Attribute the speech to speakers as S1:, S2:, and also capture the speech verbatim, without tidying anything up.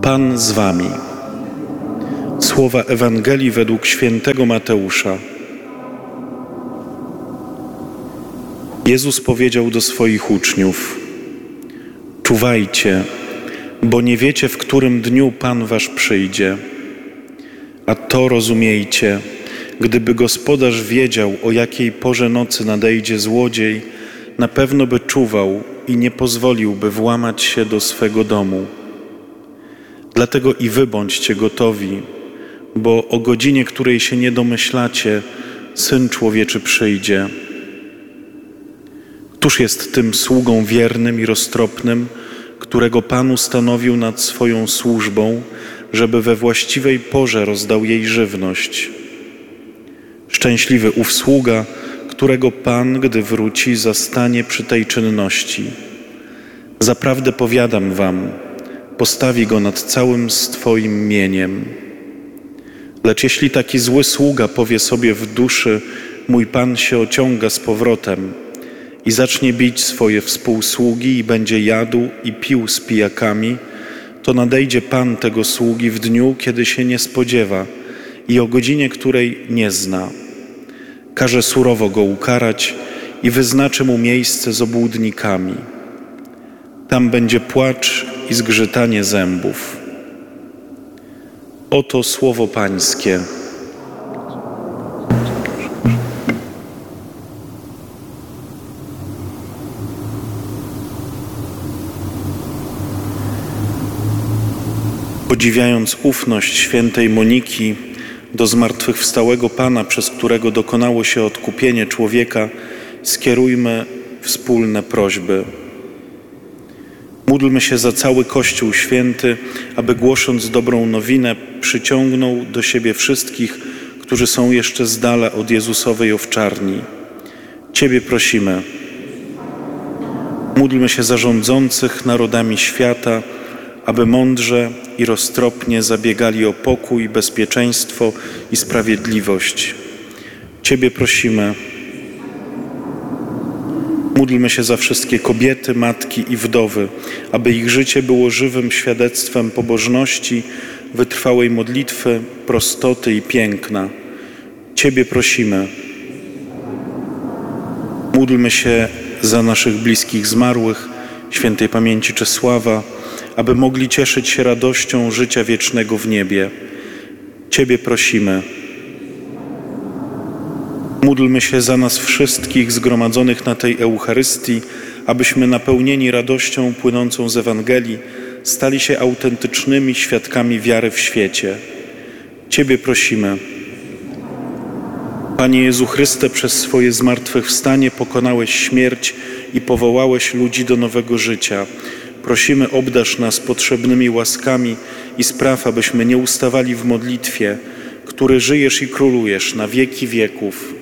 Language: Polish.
S1: Pan z wami. Słowa Ewangelii według świętego Mateusza. Jezus powiedział do swoich uczniów: czuwajcie, bo nie wiecie, w którym dniu Pan wasz przyjdzie. A to rozumiejcie, gdyby gospodarz wiedział, o jakiej porze nocy nadejdzie złodziej, na pewno by czuwał i nie pozwoliłby włamać się do swego domu. Dlatego i wy bądźcie gotowi, bo o godzinie, której się nie domyślacie, Syn Człowieczy przyjdzie. Któż jest tym sługą wiernym i roztropnym, którego Pan ustanowił nad swoją służbą, żeby we właściwej porze rozdał jej żywność? Szczęśliwy ów sługa, którego Pan, gdy wróci, zastanie przy tej czynności. Zaprawdę powiadam wam, postawi go nad całym swoim mieniem. Lecz jeśli taki zły sługa powie sobie w duszy: mój Pan się ociąga z powrotem, i zacznie bić swoje współsługi i będzie jadł i pił z pijakami, to nadejdzie Pan tego sługi w dniu, kiedy się nie spodziewa i o godzinie, której nie zna. Każe surowo go ukarać i wyznaczy mu miejsce z obłudnikami. Tam będzie płacz i zgrzytanie zębów. Oto słowo Pańskie. Podziwiając ufność świętej Moniki do zmartwychwstałego Pana, przez którego dokonało się odkupienie człowieka, skierujmy wspólne prośby. Módlmy się za cały Kościół Święty, aby głosząc dobrą nowinę przyciągnął do siebie wszystkich, którzy są jeszcze z dala od Jezusowej owczarni. Ciebie prosimy. Módlmy się za rządzących narodami świata, aby mądrze i roztropnie zabiegali o pokój, bezpieczeństwo i sprawiedliwość. Ciebie prosimy. Módlmy się za wszystkie kobiety, matki i wdowy, aby ich życie było żywym świadectwem pobożności, wytrwałej modlitwy, prostoty i piękna. Ciebie prosimy. Módlmy się za naszych bliskich zmarłych, świętej pamięci Czesława, aby mogli cieszyć się radością życia wiecznego w niebie. Ciebie prosimy. Módlmy się za nas wszystkich zgromadzonych na tej Eucharystii, abyśmy napełnieni radością płynącą z Ewangelii stali się autentycznymi świadkami wiary w świecie. Ciebie prosimy. Panie Jezu Chryste, przez swoje zmartwychwstanie pokonałeś śmierć i powołałeś ludzi do nowego życia. Prosimy, obdarz nas potrzebnymi łaskami i spraw, abyśmy nie ustawali w modlitwie, który żyjesz i królujesz na wieki wieków.